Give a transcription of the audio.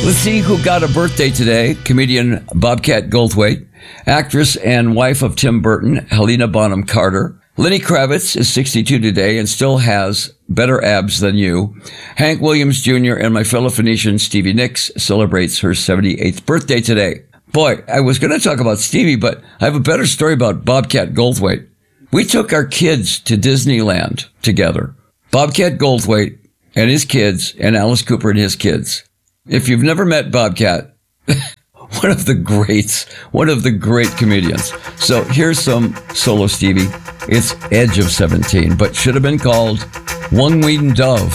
Let's see who got a birthday today. Comedian Bobcat Goldthwait, actress and wife of Tim Burton, Helena Bonham Carter. Lenny Kravitz is 62 today and still has better abs than you. Hank Williams Jr. and my fellow Phoenician Stevie Nicks celebrates her 78th birthday today. Boy, I was going to talk about Stevie, but I have a better story about Bobcat Goldthwait. We took our kids to Disneyland together. Bobcat Goldthwait and his kids and Alice Cooper and his kids. If you've never met Bobcat, one of the great comedians. So here's some solo Stevie. It's Edge of 17, but should have been called One Winged Dove.